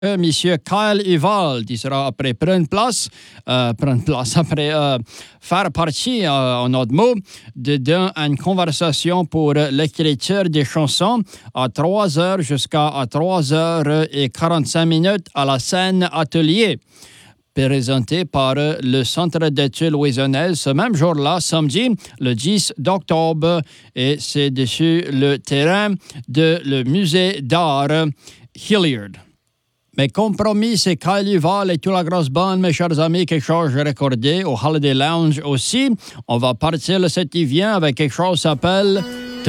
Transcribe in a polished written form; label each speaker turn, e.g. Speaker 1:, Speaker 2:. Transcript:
Speaker 1: Monsieur Kyle Ewald, qui sera après après faire partie, en autre mot, d'une conversation pour l'écriture des chansons à 3 heures jusqu'à 3 heures et 45 minutes à la scène Atelier, présenté par le Centre d'études louisianaises ce même jour-là, samedi, le 10 octobre, et c'est dessus le terrain de le musée d'art Hilliard. Mais compromis, c'est Kyle Ewald et toute la grosse bande, mes chers amis, quelque chose recordé au Holiday Lounge aussi. On va partir le 7 qui vient avec quelque chose qui s'appelle